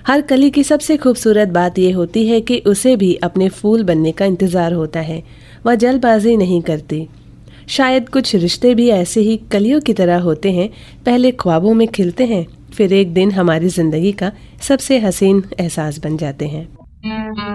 हर कली की सबसे खूबसूरत बात यह होती है कि उसे भी अपने फूल बनने का इंतज़ार होता है। वह जल्दबाजी नहीं करती। शायद कुछ रिश्ते भी ऐसे ही कलियों की तरह होते हैं, पहले ख्वाबों में खिलते हैं, फिर एक दिन हमारी ज़िंदगी का सबसे हसीन एहसास बन जाते हैं।